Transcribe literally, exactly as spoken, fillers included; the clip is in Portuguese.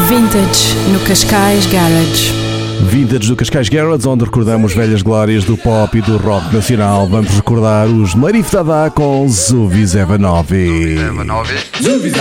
Vintage no Cascais Garage. Vintage do Cascais Garage, onde recordamos velhas glórias do pop e do rock nacional. Vamos recordar os Marif Dada com Zubi Zevanovi.